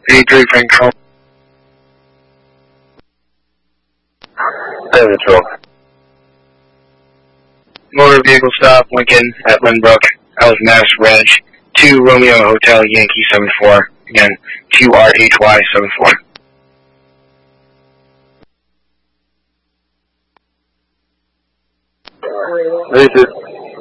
83 Frank Control. Control. Motor vehicle stop, Lincoln at Lynbrook, Alice Mass Ranch, 2 Romeo Hotel Yankee 74. Again, 2RHY 74. This is